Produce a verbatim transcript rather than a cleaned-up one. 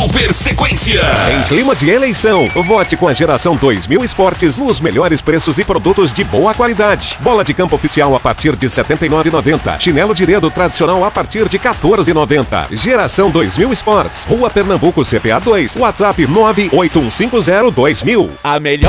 Super Sequência. Em clima de eleição, vote com a Geração dois mil Esportes nos melhores preços e produtos de boa qualidade. Bola de campo oficial a partir de setenta e nove reais e noventa centavos. Chinelo de dedo tradicional a partir de quatorze reais e noventa centavos. Geração dois mil Esportes. Rua Pernambuco, C P A dois. WhatsApp nove oito um cinco zero dois mil. A melhor